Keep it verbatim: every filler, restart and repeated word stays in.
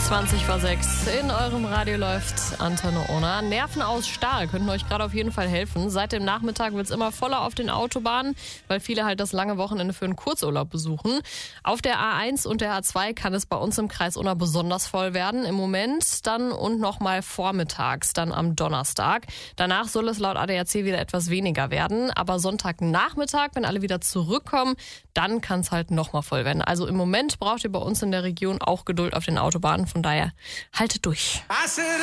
zwanzig vor sechs. In eurem Radio läuft Antenne Unna. Nerven aus Stahl könnten euch gerade auf jeden Fall helfen. Seit dem Nachmittag wird es immer voller auf den Autobahnen, weil viele halt das lange Wochenende für einen Kurzurlaub besuchen. Auf der A eins und der A zwei kann es bei uns im Kreis Unna besonders voll werden. Im Moment dann und nochmal vormittags, dann am Donnerstag. Danach soll es laut A D A C wieder etwas weniger werden. Aber Sonntagnachmittag, wenn alle wieder zurückkommen, dann kann es halt nochmal voll werden. Also im Moment braucht ihr bei uns in der Region auch Geduld auf den Autobahnen. Von daher haltet durch.